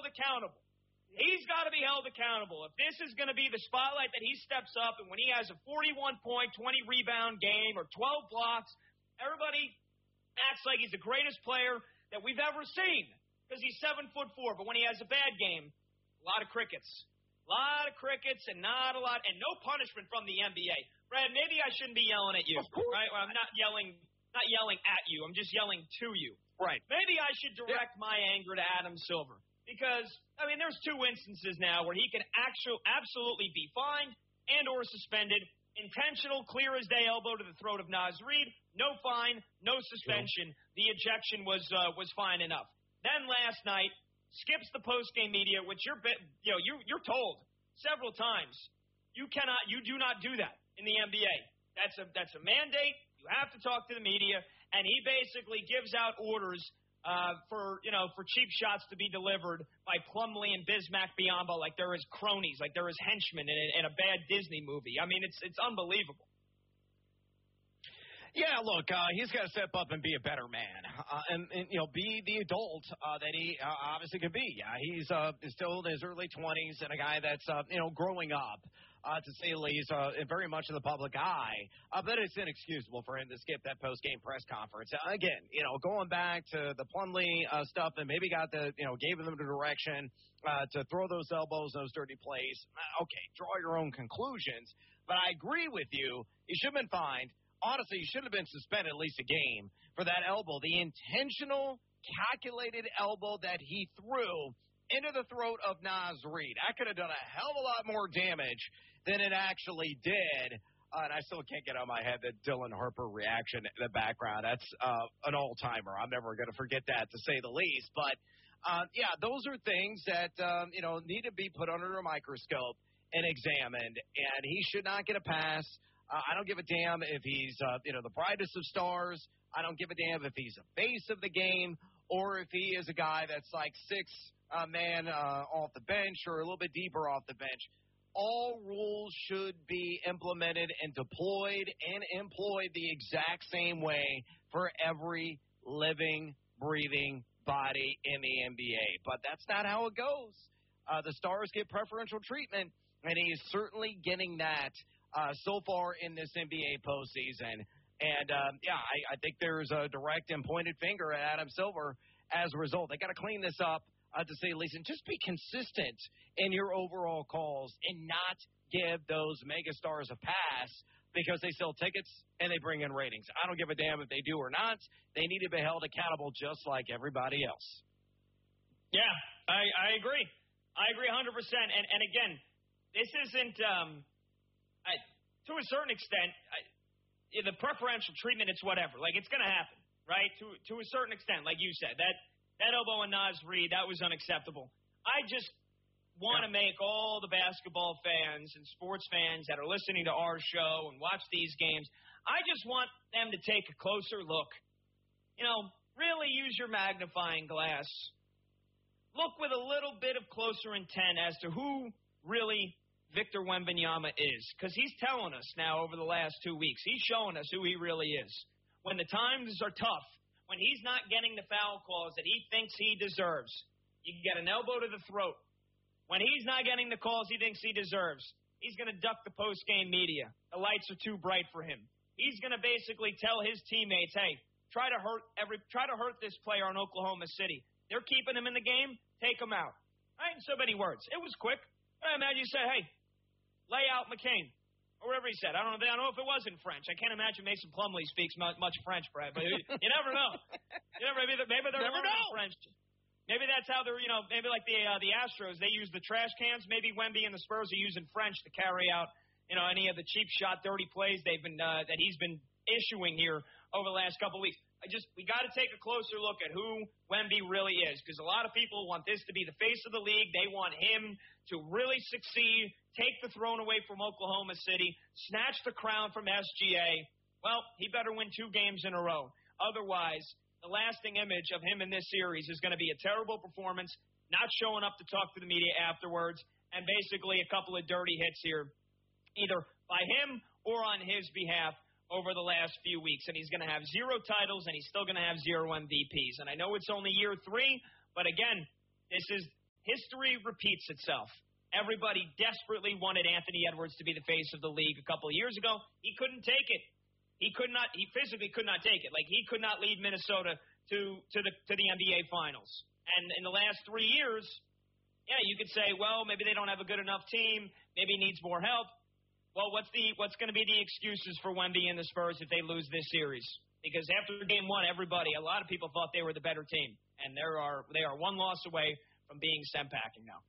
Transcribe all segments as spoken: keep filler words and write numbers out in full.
held accountable. He's got to be held accountable. If this is going to be the spotlight that he steps up and when he has a forty-one point, twenty rebound game or twelve blocks, everybody acts like he's the greatest player that we've ever seen because he's seven foot four. But when he has a bad game, a lot of crickets. A lot of crickets and not a lot, and no punishment from the N B A. Brad, maybe I shouldn't be yelling at you, right? Well, I'm not yelling, not yelling at you. I'm just yelling to you. Right. Maybe I should direct yeah. my anger to Adam Silver. Because, I mean, there's two instances now where he can actually absolutely be fined and or suspended. Intentional, clear as day elbow to the throat of Naz Reid. No fine, no suspension. Sure. The ejection was uh, was fine enough. Then last night, skips the post-game media, which you're, you know, you, you're told several times, you cannot, you do not do that in the N B A. That's a that's a mandate. You have to talk to the media. And he basically gives out orders Uh, for, you know, for cheap shots to be delivered by Plumlee and Bismack Biyombo like they're his cronies, like they're his henchmen in a, in a bad Disney movie. I mean, it's it's unbelievable. Yeah, look, uh, he's got to step up and be a better man, uh, and, and you know, be the adult uh, that he uh, obviously could be. Yeah, he's uh, still in his early twenties and a guy that's uh, you know growing up. Uh, to say the least, uh, very much in the public eye, uh, but it's inexcusable for him to skip that post-game press conference. Uh, again, you know, going back to the Plumlee uh, stuff and maybe got the, you know, gave them the direction uh, to throw those elbows, those dirty plays. Uh, okay, draw your own conclusions, but I agree with you. He should have been fined. Honestly, he should have been suspended at least a game for that elbow, the intentional, calculated elbow that he threw into the throat of Naz Reid. I could have done a hell of a lot more damage than it actually did. Uh, and I still can't get out of my head that Dylan Harper reaction in the background. That's uh, an all-timer. I'm never going to forget that, to say the least. But, uh, yeah, those are things that, um, you know, need to be put under a microscope and examined. And he should not get a pass. Uh, I don't give a damn if he's, uh, you know, the brightest of stars. I don't give a damn if he's a face of the game or if he is a guy that's like six uh, man uh, off the bench or a little bit deeper off the bench. All rules should be implemented and deployed and employed the exact same way for every living, breathing body in the N B A. But that's not how it goes. Uh, the stars get preferential treatment, and he is certainly getting that uh, so far in this N B A postseason. And, um, yeah, I, I think there's a direct and pointed finger at Adam Silver as a result. They got to clean this up. Uh, to say, listen, just be consistent in your overall calls and not give those megastars a pass because they sell tickets and they bring in ratings. I don't give a damn if they do or not. They need to be held accountable just like everybody else. Yeah, I, I agree. I agree one hundred percent. And, and again, this isn't, um, I, to a certain extent, I, the preferential treatment, it's whatever. Like, it's going to happen, right? To, to a certain extent, like you said. That That elbow on Naz Reid, that was unacceptable. I just want to yeah. make all the basketball fans and sports fans that are listening to our show and watch these games, I just want them to take a closer look. You know, really use your magnifying glass. Look with a little bit of closer intent as to who really Victor Wembanyama is. Because he's telling us now over the last two weeks. He's showing us who he really is. When the times are tough, when he's not getting the foul calls that he thinks he deserves, you can get an elbow to the throat. When he's not getting the calls he thinks he deserves, he's going to duck the post-game media. The lights are too bright for him. He's going to basically tell his teammates, hey, try to hurt every, try to hurt this player in Oklahoma City. They're keeping him in the game. Take him out. Right? In so many words. It was quick. I imagine you say, hey, lay out McCain. Or whatever he said. I don't know. I don't know if it was in French. I can't imagine Mason Plumlee speaks much French, Brad. But you never know. You never maybe maybe they're never know. French. Maybe that's how they're. You know, maybe like the uh, the Astros, they use the trash cans. Maybe Wemby and the Spurs are using French to carry out, you know, any of the cheap shot, dirty plays they've been uh, that he's been issuing here over the last couple of weeks. I just we got to take a closer look at who Wemby really is, because a lot of people want this to be the face of the league. They want him to really succeed. Take the throne away from Oklahoma City, snatch the crown from S G A. Well, he better win two games in a row. Otherwise, the lasting image of him in this series is going to be a terrible performance, not showing up to talk to the media afterwards, and basically a couple of dirty hits here, either by him or on his behalf over the last few weeks. And he's going to have zero titles, and he's still going to have zero M V Ps. And I know it's only year three, but again, this is history repeats itself. Everybody desperately wanted Anthony Edwards to be the face of the league a couple of years ago. He couldn't take it. He could not. He physically could not take it. Like, he could not lead Minnesota to to the to the N B A Finals. And in the last three years, yeah, you could say, well, maybe they don't have a good enough team. Maybe he needs more help. Well, what's the what's going to be the excuses for Wemby and the Spurs if they lose this series? Because after game one, everybody, a lot of people thought they were the better team, and there are they are one loss away from being sent packing now.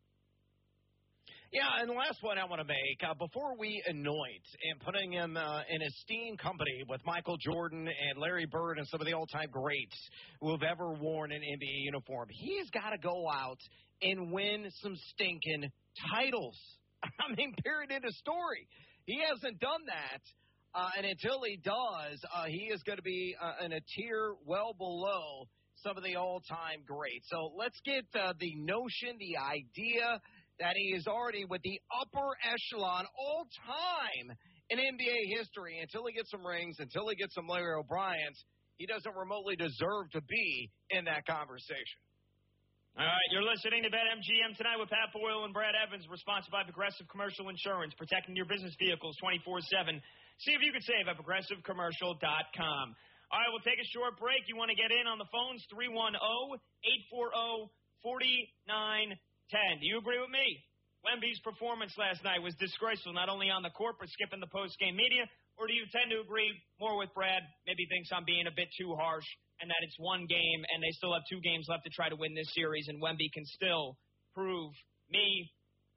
Yeah, and the last one I want to make, uh, before we anoint and putting him uh, in esteemed company with Michael Jordan and Larry Bird and some of the all-time greats who have ever worn an N B A uniform, he's got to go out and win some stinking titles. I mean, period, end of story. He hasn't done that, uh, and until he does, uh, he is going to be uh, in a tier well below some of the all-time greats. So let's get uh, the notion, the idea that he is already with the upper echelon all time in N B A history. Until he gets some rings, until he gets some Larry O'Briens, he doesn't remotely deserve to be in that conversation. All right, you're listening to BetMGM tonight with Pat Boyle and Brad Evans. We're sponsored by Progressive Commercial Insurance, protecting your business vehicles twenty-four seven. See if you can save at progressive commercial dot com. All right, we'll take a short break. You want to get in on the phones, three one zero, eight four zero, four nine ten. Do you agree with me? Wemby's performance last night was disgraceful, not only on the court, but skipping the post-game media. Or do you tend to agree more with Brad, maybe thinks I'm being a bit too harsh, and that it's one game, and they still have two games left to try to win this series, and Wemby can still prove me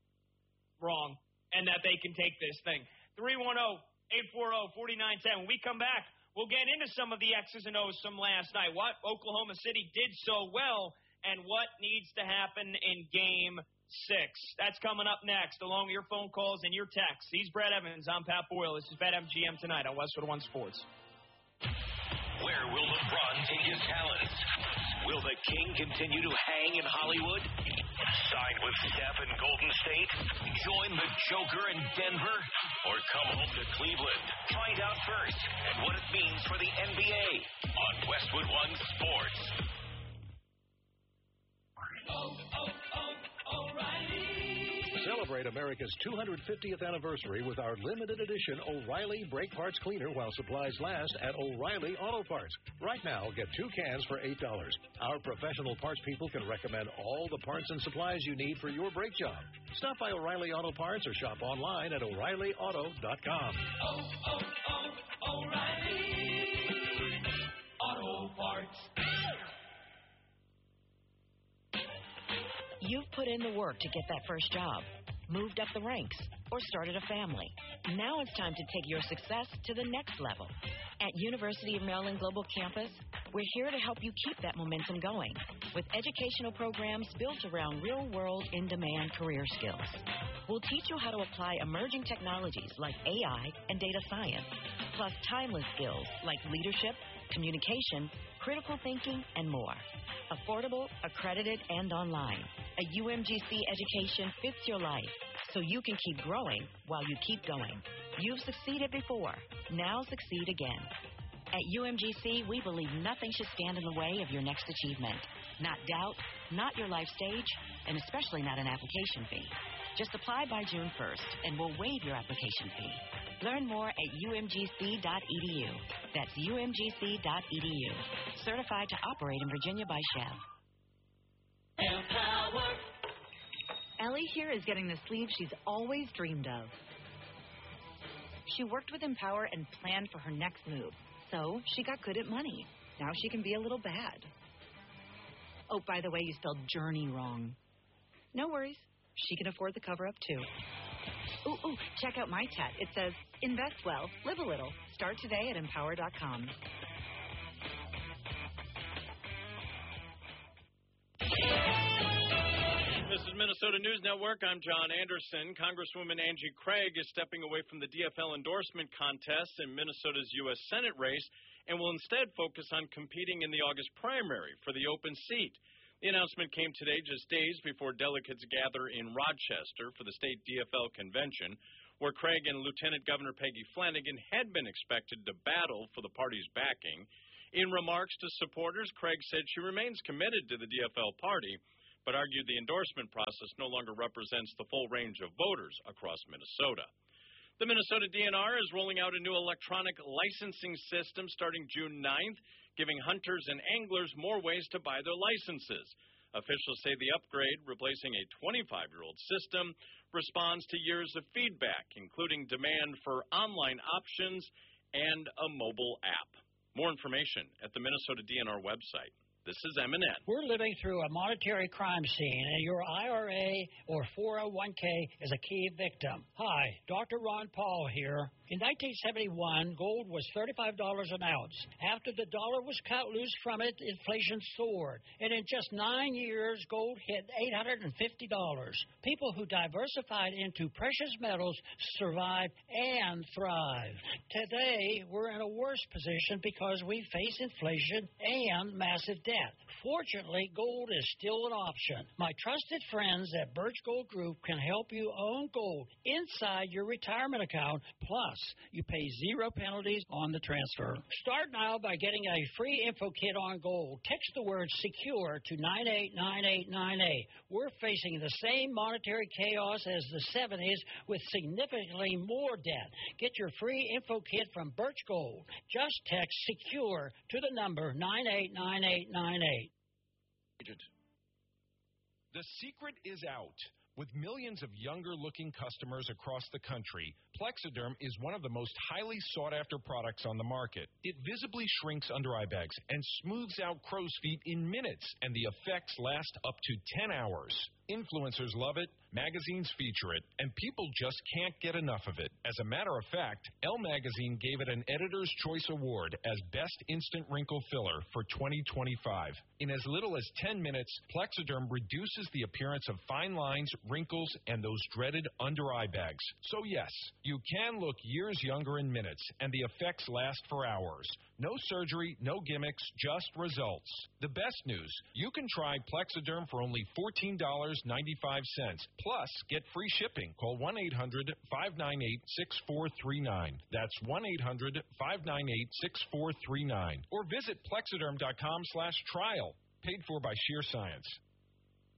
wrong, and that they can take this thing. three one zero, eight four zero, four nine one zero. When we come back, we'll get into some of the X's and O's from last night. What Oklahoma City did so well, and what needs to happen in Game six. That's coming up next, along with your phone calls and your texts. He's Brad Evans. I'm Pat Boyle. This is BetMGM tonight on Westwood One Sports. Where will LeBron take his talents? Will the King continue to hang in Hollywood? Sign with Steph in Golden State? Join the Joker in Denver? Or come home to Cleveland? Find out first and what it means for the N B A on Westwood One Sports. Oh, oh, oh, O'Reilly. Celebrate America's two hundred fiftieth anniversary with our limited edition O'Reilly Brake Parts Cleaner while supplies last at O'Reilly Auto Parts. Right now, get two cans for eight dollars. Our professional parts people can recommend all the parts and supplies you need for your brake job. Stop by O'Reilly Auto Parts or shop online at O'Reilly Auto dot com. Oh, oh, oh, O'Reilly Auto Parts. You've put in the work to get that first job, moved up the ranks, or started a family. Now it's time to take your success to the next level. At University of Maryland Global Campus, we're here to help you keep that momentum going with educational programs built around real-world, in-demand career skills. We'll teach you how to apply emerging technologies like A I and data science, plus timeless skills like leadership, communication, critical thinking, and more. Affordable, accredited, and online. A U M G C education fits your life, so you can keep growing while you keep going. You've succeeded before. Now succeed again. At U M G C, we believe nothing should stand in the way of your next achievement. Not doubt, not your life stage, and especially not an application fee. Just apply by June first, and we'll waive your application fee. Learn more at U M G C dot E D U. That's U M G C dot E D U. Certified to operate in Virginia by Chev. Empower. Ellie here is getting the sleeve she's always dreamed of. She worked with Empower and planned for her next move. So she got good at money. Now she can be a little bad. Oh, by the way, you spelled journey wrong. No worries. She can afford the cover-up, too. Ooh, ooh, check out my tat. It says, invest well, live a little. Start today at empower dot com. This is Minnesota News Network. I'm John Anderson. Congresswoman Angie Craig is stepping away from the D F L endorsement contest in Minnesota's U S Senate race and will instead focus on competing in the August primary for the open seat. The announcement came today just days before delegates gather in Rochester for the state D F L convention, where Craig and Lieutenant Governor Peggy Flanagan had been expected to battle for the party's backing. In remarks to supporters, Craig said she remains committed to the D F L party, but argued the endorsement process no longer represents the full range of voters across Minnesota. The Minnesota D N R is rolling out a new electronic licensing system starting June ninth, giving hunters and anglers more ways to buy their licenses. Officials say the upgrade, replacing a twenty-five-year-old system, responds to years of feedback, including demand for online options and a mobile app. More information at the Minnesota D N R website. This is M and N. We're living through a monetary crime scene, and your I R A or four oh one k is a key victim. Hi, Doctor Ron Paul here. In nineteen seventy-one, gold was thirty-five dollars an ounce. After the dollar was cut loose from it, inflation soared. And in just nine years, gold hit eight hundred fifty dollars. People who diversified into precious metals survived and thrived. Today, we're in a worse position because we face inflation and massive debt. Fortunately, gold is still an option. My trusted friends at Birch Gold Group can help you own gold inside your retirement account. Plus, you pay zero penalties on the transfer. Start now by getting a free info kit on gold. Text the word SECURE to nine eight nine eight nine eight. We're facing the same monetary chaos as the seventies with significantly more debt. Get your free info kit from Birch Gold. Just text SECURE to the number nine eight nine eight nine eight. The secret is out. With millions of younger-looking customers across the country, Plexiderm is one of the most highly sought-after products on the market. It visibly shrinks under eye bags and smooths out crow's feet in minutes, and the effects last up to ten hours. Influencers love it, magazines feature it, and people just can't get enough of it. As a matter of fact, Elle Magazine gave it an Editor's Choice Award as Best Instant Wrinkle Filler for twenty twenty-five. In as little as ten minutes, Plexiderm reduces the appearance of fine lines, wrinkles, and those dreaded under-eye bags. So yes, you can look years younger in minutes, and the effects last for hours. No surgery, no gimmicks, just results. The best news, you can try Plexiderm for only fourteen dollars and ninety-five cents. Plus, get free shipping. Call one eight hundred five nine eight six four three nine. That's one eight hundred five nine eight six four three nine. Or visit Plexiderm dot com slash trial. Paid for by Sheer Science.